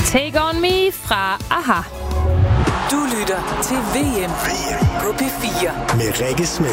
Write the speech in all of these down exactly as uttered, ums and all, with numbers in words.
Take On Me fra AHA. Du lytter til V M på P fire med Rikke Smed.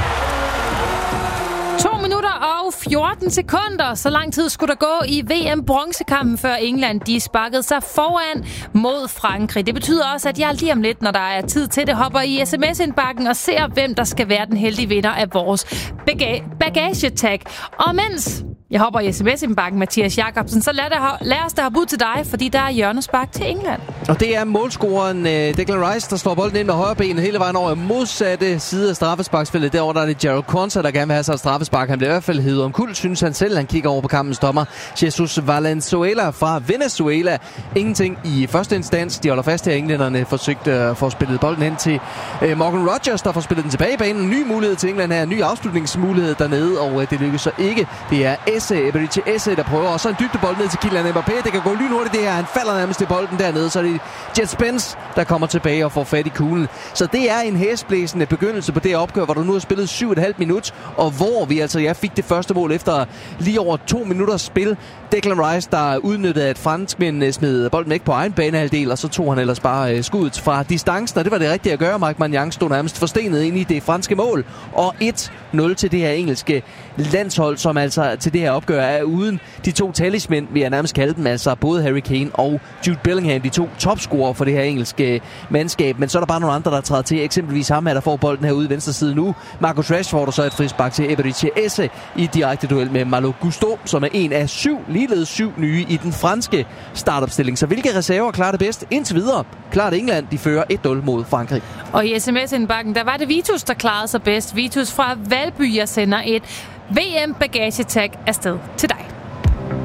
To minutter og fjorten sekunder. Så lang tid skulle der gå i V M-bronzekampen, før England de sparkede sig foran mod Frankrig. Det betyder også, at jeg lige om lidt, når der er tid til det, hopper i sms-indbakken og ser, hvem der skal være den heldige vinder af vores baga- bagagetag. Og mens jeg hopper i sms-indbakken, Mathias Jacobsen, så lad, det, lad os da hoppe ud til dig, fordi der er hjørnespark til England. Og det er målscoreren uh, Declan Rice, der slår bolden ind med højre benet hele vejen over modsatte side af straffesparksfeltet. Derovre der er det Gerald Konsa, der gerne vil have sig et straffespark. Han bliver i hvert fald hævet omkuld, synes han selv. Han kigger over på kampens dommer. Jesus Valenzuela fra Venezuela. Ingenting i første instans. De holder fast her. Englænderne forsøgte at få spillet bolden hen til uh, Morgan Rogers, der får spillet den tilbage i banen. Ny mulighed til England her. Ny afslutningsmulighed dernede, og uh, det lykkes så ikke. Det er Esse, Eberechi Esse, der prøver. Og så en dybdebold ned til Kylian Mbappé. Det kan gå lynhurtigt det her. Han falder nærmest til bolden dernede. Så er det Jet Spence, der kommer tilbage og får fat i kuglen. Så det er en hæsblæsende begyndelse på det opgør, hvor du nu har spillet syv og et halvt minut, og hvor vi altså ja, fik det første mål efter lige over to minutters spil. Declan Rice, der udnyttede, at franskmændene smed bolden væk på egen banehalvdel, og så tog han ellers bare uh, skuddet fra distancen, og det var det rigtige at gøre. Mike Maignan stod nærmest forstenet ind i det franske mål, og et nul til det her engelske landshold, som altså til det her opgør er uden de to talismænd, vi har nærmest kaldt dem, altså både Harry Kane og Jude Bellingham, de to topscorer for det her engelske mandskab. Men så er der bare nogle andre, der træder til. Eksempelvis ham her, der får bolden her ude i venstre side nu. Marcus Rashford, og så et frispark til Eberechi Esse i direkte duel med Malo Gusto, som er en af syv, ligeledes syv nye i den franske startopstilling. Så hvilke reserver klarer det bedst? Indtil videre klarer England, de fører et nul mod Frankrig. Og i sms-indbakken, der var det Vitus, der klarede sig bedst. Vitus fra Valby, jeg sender et V M-bagagetag afsted til dig.